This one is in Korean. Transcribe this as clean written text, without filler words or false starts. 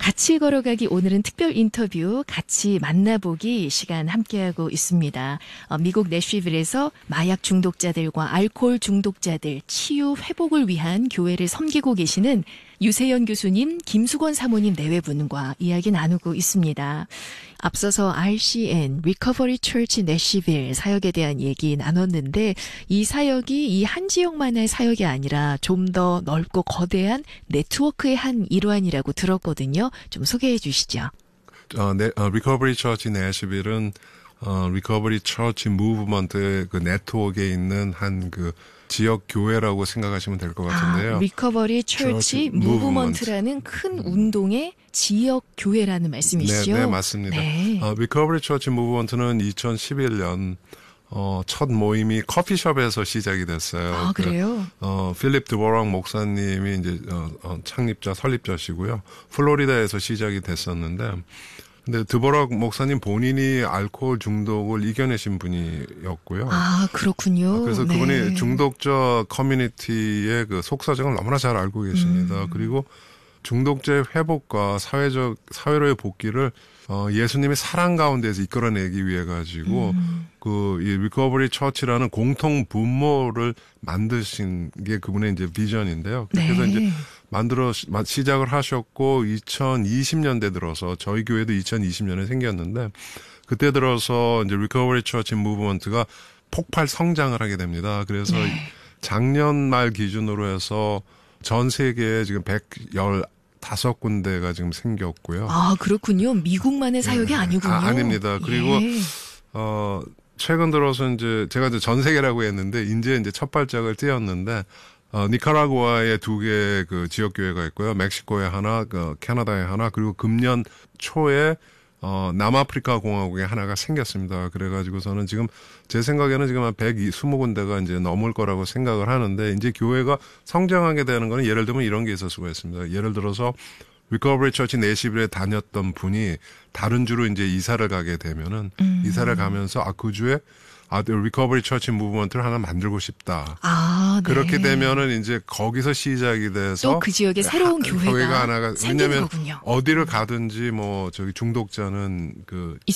같이 걸어가기 오늘은 특별 인터뷰 같이 만나보기 시간 함께하고 있습니다. 미국 내쉬빌에서 마약 중독자들과 알코올 중독자들 치유 회복을 위한 교회를 섬기고 계시는 유세연 교수님, 김수건 사모님 네 분과 이야기 나누고 있습니다. 앞서서 RCN, Recovery Church 내쉬빌 사역에 대한 얘기 나눴는데 이 사역이 이 한 지역만의 사역이 아니라 좀 더 넓고 거대한 네트워크의 한 일환이라고 들었거든요. 좀 소개해 주시죠. Recovery Church 내쉬빌은 Recovery Church Movement의 그 네트워크에 있는 한 그 지역 교회라고 생각하시면 될 것 같은데요. Recovery Church Movement라는 큰 운동의 지역 교회라는 말씀이시죠? 네, 맞습니다. 네. Recovery Church Movement는 2011년 첫 모임이 커피숍에서 시작이 됐어요. 아, 그래요? 필립 드보락 목사님이 이제 창립자, 설립자시고요. 플로리다에서 시작이 됐었는데, 근데 드보락 목사님 본인이 알코올 중독을 이겨내신 분이었고요. 아, 그렇군요. 그래서 네. 그분이 중독자 커뮤니티의 그 속사정을 너무나 잘 알고 계십니다. 그리고 중독자의 회복과 사회로의 복귀를 예수님의 사랑 가운데서 이끌어내기 위해 가지고 이 리커버리 처치라는 공통 분모를 만드신 게 그분의 이제 비전인데요. 그래서 네. 이제 시작을 하셨고 2020년대 들어서 저희 교회도 2020년에 생겼는데 그때 들어서 이제 리커버리 처치 무브먼트가 폭발 성장을 하게 됩니다. 그래서 작년 말 기준으로 해서 전 세계에 지금 115군데가 지금 생겼고요. 아, 그렇군요. 미국만의 사역이 아니군요. 아닙니다. 그리고 예. 최근 들어서 이제 제가 이제 전 세계라고 했는데 이제 첫 발짝을 띄었는데 니카라구아에 2개 그 지역 교회가 있고요. 멕시코에 하나, 캐나다에 하나, 그리고 금년 초에 남아프리카 공화국에 하나가 생겼습니다. 그래가지고서는 지금 제 생각에는 지금 한 120군데가 이제 넘을 거라고 생각을 하는데 이제 교회가 성장하게 되는 거는 예를 들면 이런 게 있을 수가 있습니다. 예를 들어서 리커버리 처치 내시빌에 다녔던 분이 다른 주로 이제 이사를 가게 되면은 이사를 가면서 그 주에 리커버리 처치 무브먼트를 하나 만들고 싶다. 아, 네. 그렇게 되면은 이제 거기서 시작이 돼서 또 그 지역에 새로운 교회가 하나가 생기는 왜냐면 거군요. 어디를 가든지 뭐 저기 중독자는 그